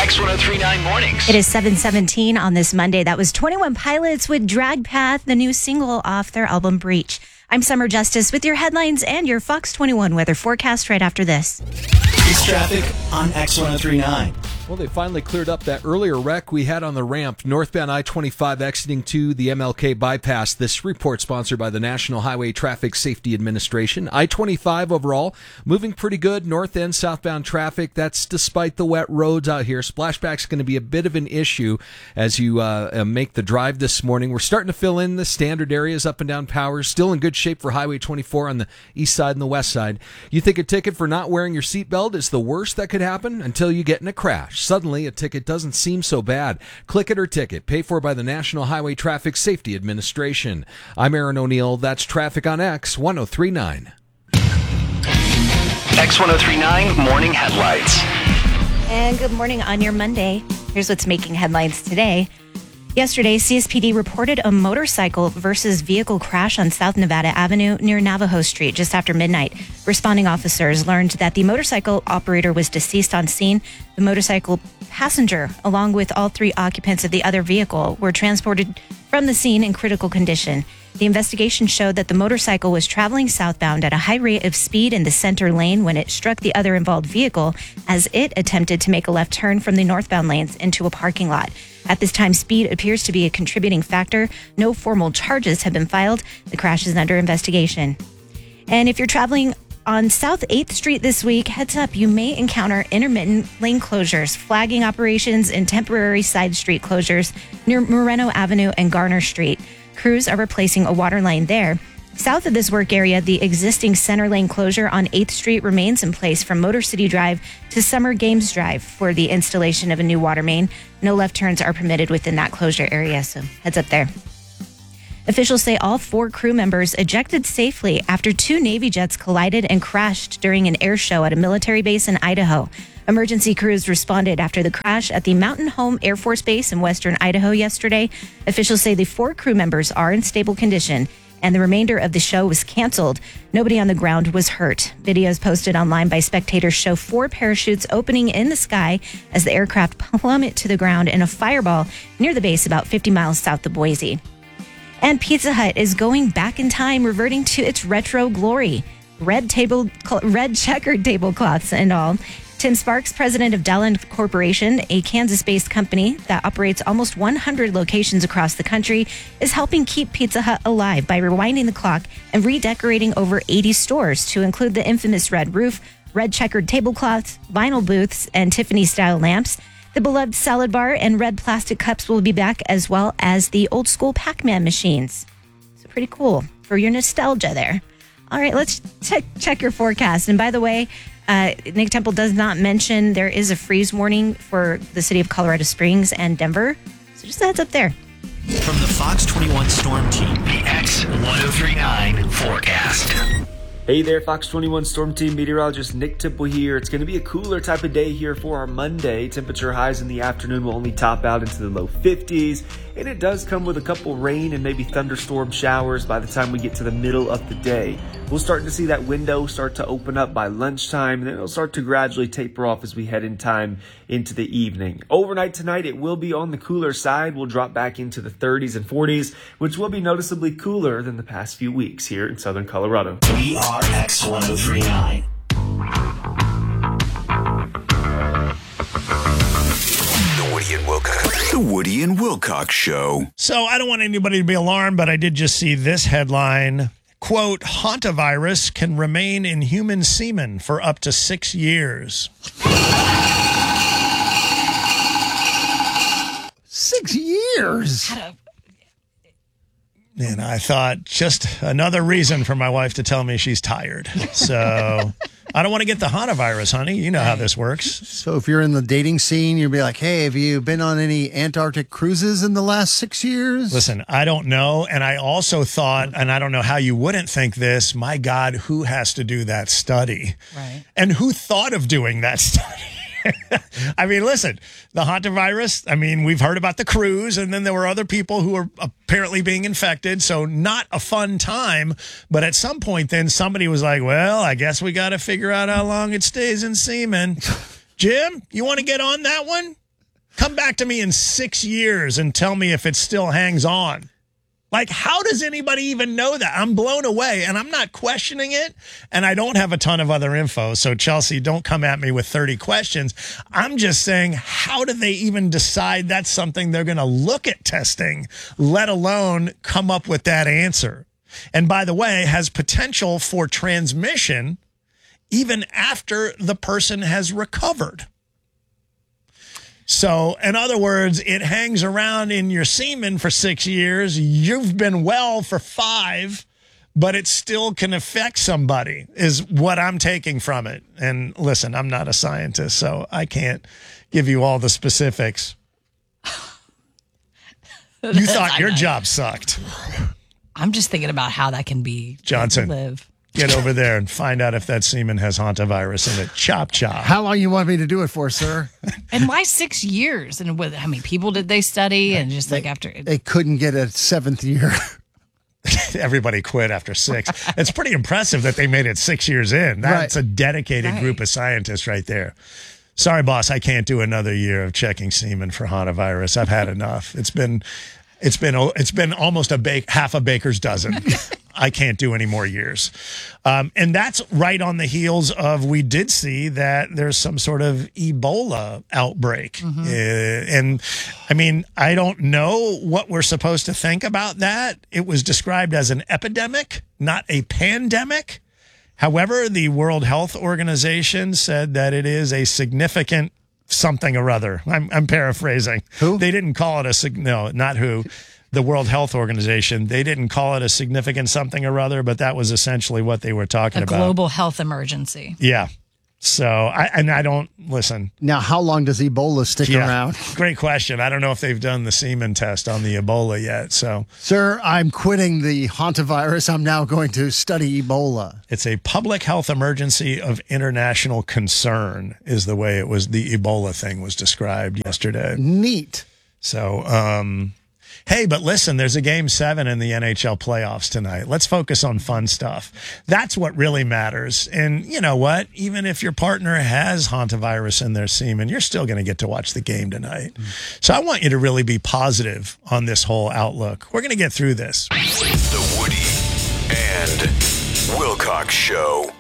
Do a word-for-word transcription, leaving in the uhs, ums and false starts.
X ten thirty-nine Mornings. It is seven seventeen on this Monday. That was twenty-one Pilots with Drag Path, the new single off their album Breach. I'm Summer Justice with your headlines and your Fox twenty-one weather forecast right after this. It's traffic on X ten thirty-nine. Well, they finally cleared up that earlier wreck we had on the ramp northbound I twenty-five exiting to the M L K bypass. This report sponsored by the National Highway Traffic Safety Administration. I twenty-five overall moving pretty good. North and southbound traffic. That's despite the wet roads out here. Splashback's going to be a bit of an issue as you uh, make the drive this morning. We're starting to fill in the standard areas up and down Powers. Still in good shape for Highway twenty-four on the east side and the west side. You think a ticket for not wearing your seatbelt is the worst that could happen until you get in a crash. Suddenly, a ticket doesn't seem so bad. Click It or Ticket, paid for by the National Highway Traffic Safety Administration. I'm Aaron O'Neill. That's Traffic on X ten thirty-nine. X ten thirty-nine Morning Headlights. And good morning on your Monday. Here's what's making headlines today. Yesterday, C S P D reported a motorcycle versus vehicle crash on South Nevada Avenue near Navajo Street just after midnight. Responding officers learned that the motorcycle operator was deceased on scene. The motorcycle passenger, along with all three occupants of the other vehicle, were transported from the scene in critical condition. The investigation showed that the motorcycle was traveling southbound at a high rate of speed in the center lane when it struck the other involved vehicle as it attempted to make a left turn from the northbound lanes into a parking lot. At this time, speed appears to be a contributing factor. No formal charges have been filed. The crash is under investigation. And if you're traveling on South eighth Street this week, heads up, you may encounter intermittent lane closures, flagging operations, and temporary side street closures near Moreno Avenue and Garner Street. Crews are replacing a water line there. South of this work area, the existing center lane closure on eighth Street remains in place from Motor City Drive to Summer Games Drive for the installation of a new water main. No left turns are permitted within that closure area, so heads up there. Officials say all four crew members ejected safely after two Navy jets collided and crashed during an air show at a military base in Idaho. Emergency crews responded after the crash at the Mountain Home Air Force Base in western Idaho yesterday. Officials say the four crew members are in stable condition, and the remainder of the show was canceled. Nobody on the ground was hurt. Videos posted online by spectators show four parachutes opening in the sky as the aircraft plummet to the ground in a fireball near the base about fifty miles south of Boise. And Pizza Hut is going back in time, reverting to its retro glory. Red table, red checkered tablecloths and all. Tim Sparks, president of Dallin Corporation, a Kansas-based company that operates almost one hundred locations across the country, is helping keep Pizza Hut alive by rewinding the clock and redecorating over eighty stores to include the infamous red roof, red checkered tablecloths, vinyl booths, and Tiffany-style lamps. The beloved salad bar and red plastic cups will be back, as well as the old-school Pac-Man machines. So pretty cool for your nostalgia there. All right, let's check, check your forecast. And by the way, uh, Nick Temple does not mention there is a freeze warning for the city of Colorado Springs and Denver. So just a heads up there. From the Fox twenty-one Storm Team, the X ten thirty-nine forecast. Hey there, Fox twenty-one Storm Team meteorologist Nick Temple here. It's going to be a cooler type of day here for our Monday. Temperature highs in the afternoon will only top out into the low fifties, and it does come with a couple rain and maybe thunderstorm showers by the time we get to the middle of the day. We'll start to see that window start to open up by lunchtime, and then it'll start to gradually taper off as we head in time into the evening. Overnight tonight, it will be on the cooler side. We'll drop back into the thirties and forties, which will be noticeably cooler than the past few weeks here in southern Colorado. We are X ten thirty-nine. The Woody and Wilcox. The Woody and Wilcox Show. So I don't want anybody to be alarmed, but I did just see this headline. Quote, hantavirus can remain in human semen for up to six years. Six years? And I thought, just another reason for my wife to tell me she's tired. So I don't want to get the hantavirus, honey. You know how this works. So if you're in the dating scene, you'll be like, hey, have you been on any Antarctic cruises in the last six years? Listen, I don't know. And I also thought, and I don't know how you wouldn't think this, my God, who has to do that study? Right. And who thought of doing that study? I mean, listen, the hantavirus, I mean, we've heard about the cruise, and then there were other people who were apparently being infected, so not a fun time. But at some point then somebody was like, well, I guess we got to figure out how long it stays in semen. Jim, you want to get on that one? Come back to me in six years and tell me if it still hangs on. Like, how does anybody even know that? I'm blown away, and I'm not questioning it, and I don't have a ton of other info. So, Chelsea, don't come at me with thirty questions. I'm just saying, how do they even decide that's something they're going to look at testing, let alone come up with that answer? And by the way, has potential for transmission even after the person has recovered. So, in other words, it hangs around in your semen for six years. You've been well for five, but it still can affect somebody, is what I'm taking from it. And listen, I'm not a scientist, so I can't give you all the specifics. You thought your job sucked. I'm just thinking about how that can be. Johnson, live. Get over there and find out if that semen has hantavirus in it. Chop, chop. How long you want me to do it for, sir? And why six years? And with how many people did they study? And just they, like after. They couldn't get a seventh year. Everybody quit after six. It's pretty impressive that they made it six years in. That's right. A dedicated right. group of scientists right there. Sorry, boss, I can't do another year of checking semen for hantavirus. I've had enough. It's been, it's been, it's been almost a bake, half a baker's dozen. I can't do any more years. Um, and that's right on the heels of, we did see that there's some sort of Ebola outbreak. Mm-hmm. Uh, and I mean, I don't know what we're supposed to think about that. It was described as an epidemic, not a pandemic. However, the World Health Organization said that it is a significant something or other. I'm, I'm paraphrasing. Who? They didn't call it a, sig- no, not who. The World Health Organization, they didn't call it a significant something or other, but that was essentially what they were talking a about. A global health emergency. Yeah. So, I, and I don't, listen. Now, how long does Ebola stick yeah, around? Great question. I don't know if they've done the semen test on the Ebola yet. So, sir, I'm quitting the hantavirus. I'm now going to study Ebola. It's a public health emergency of international concern is the way it was, the Ebola thing was described yesterday. Neat. So, um... hey, but listen, there's a game seven in the N H L playoffs tonight. Let's focus on fun stuff. That's what really matters. And you know what? Even if your partner has hantavirus in their semen, you're still going to get to watch the game tonight. Mm. So I want you to really be positive on this whole outlook. We're going to get through this. The Woody and Wilcox Show.